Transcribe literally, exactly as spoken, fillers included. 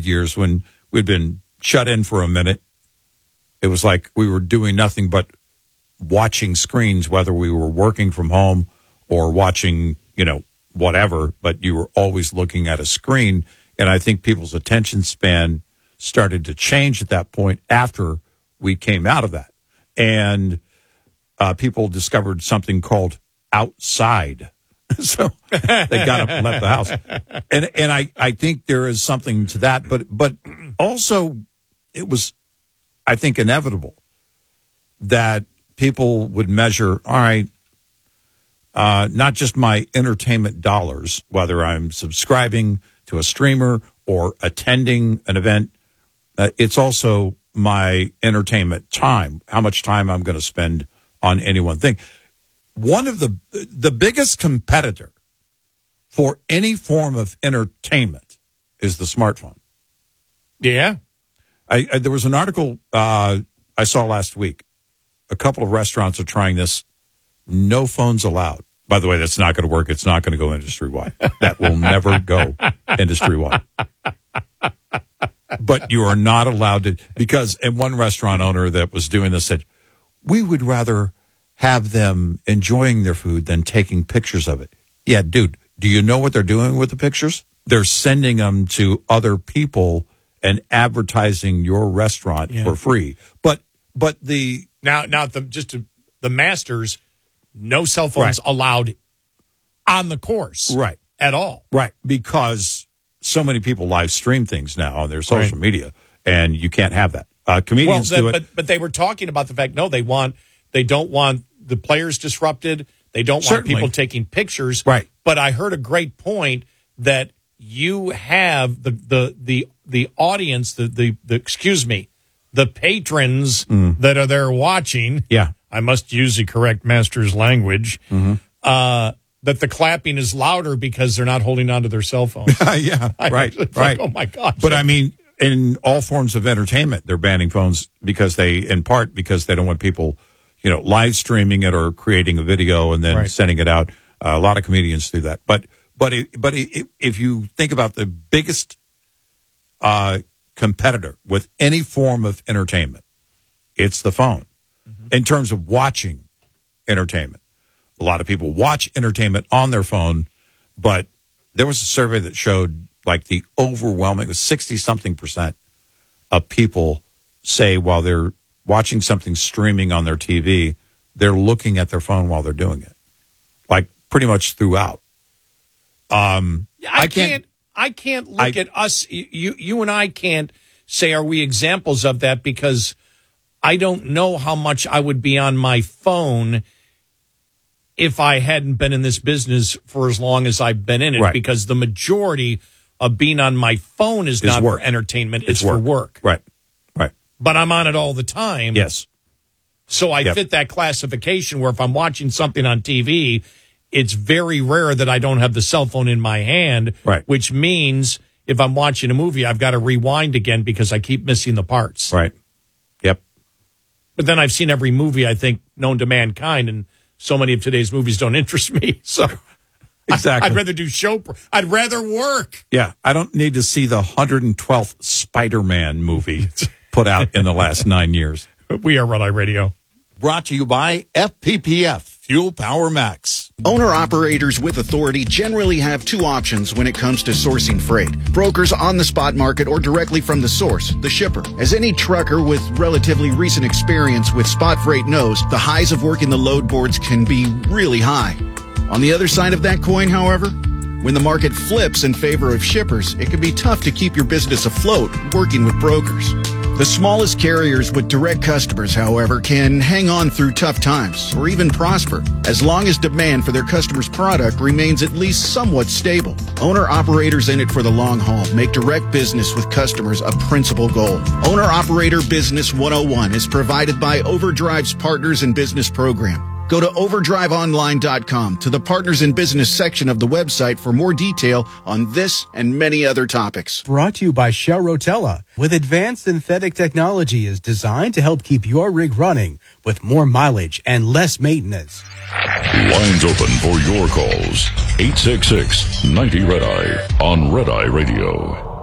COVID years when we'd been shut in for a minute, it was like we were doing nothing but watching screens, whether we were working from home or watching, you know, whatever, but you were always looking at a screen. And I think people's attention span started to change at that point after we came out of that. And uh, people discovered something called outside. So they got up and left the house. And and I, I think there is something to that. But, but also it was, I think, inevitable that people would measure, all right, uh, not just my entertainment dollars, whether I'm subscribing to a streamer or attending an event, uh, it's also my entertainment time, how much time I'm going to spend on any one thing. One of the the biggest competitor for any form of entertainment is the smartphone. Yeah. I, I there was an article uh, I saw last week. A couple of restaurants are trying this. No phones allowed. By the way, that's not going to work. It's not going to go industry-wide. That will never go industry-wide. But you are not allowed to, because, and one restaurant owner that was doing this said, we would rather have them enjoying their food than taking pictures of it. Yeah, dude, do you know what they're doing with the pictures? They're sending them to other people and advertising your restaurant yeah. for free. But but the... Now, now the, just to, the Masters, no cell phones right. allowed on the course. Right. At all. Right, because so many people live stream things now on their social right. media, and you can't have that. Uh, comedians well, the, do it. But, but they were talking about the fact, no, they want... They don't want the players disrupted. They don't want Certainly. people taking pictures. Right. But I heard a great point that you have the the the, the audience, the, the, the excuse me, the patrons mm. that are there watching. Yeah. I must use the correct master's language. Mm-hmm. Uh, that the clapping is louder because they're not holding onto their cell phones. yeah. I, right. Like, right. oh my gosh. But I mean, in all forms of entertainment, they're banning phones because they, in part, because they don't want people, you know, live streaming it or creating a video and then right. sending it out. Uh, a lot of comedians do that. But but it, but it, if you think about the biggest uh, competitor with any form of entertainment, it's the phone. Mm-hmm. In terms of watching entertainment, a lot of people watch entertainment on their phone. But there was a survey that showed like the overwhelming, sixty something percent of people say while they're watching something streaming on their T V, they're looking at their phone while they're doing it, like pretty much throughout. Um, I, I can't, can't. I can't look I, at us. You, you and I can't say are we examples of that because I don't know how much I would be on my phone if I hadn't been in this business for as long as I've been in it. Right. Because the majority of being on my phone is, is not work. for entertainment; it's, it's work. for work. Right. But I'm on it all the time. Yes. So I yep. fit that classification where if I'm watching something on T V, it's very rare that I don't have the cell phone in my hand. Right. Which means if I'm watching a movie, I've got to rewind again because I keep missing the parts. Right. Yep. But then I've seen every movie, I think, known to mankind, and so many of today's movies don't interest me. So exactly. I, I'd rather do show. I'd rather work. Yeah. I don't need to see the one hundred twelfth Spider-Man movie put out in the last nine years. We are Red Eye Radio. Brought to you by F P P F, Fuel Power Max. Owner-operators with authority generally have two options when it comes to sourcing freight. Brokers on the spot market or directly from the source, the shipper. As any trucker with relatively recent experience with spot freight knows, the highs of working the load boards can be really high. On the other side of that coin, however, when the market flips in favor of shippers, it can be tough to keep your business afloat working with brokers. The smallest carriers with direct customers, however, can hang on through tough times or even prosper as long as demand for their customers' product remains at least somewhat stable. Owner-operators in it for the long haul make direct business with customers a principal goal. Owner-Operator Business one oh one is provided by Overdrive's Partners in Business program. Go to overdrive online dot com to the Partners in Business section of the website for more detail on this and many other topics. Brought to you by Shell Rotella. With advanced synthetic technology is designed to help keep your rig running with more mileage and less maintenance. Lines open for your calls. eight six six, ninety, Red Eye on Red Eye Radio.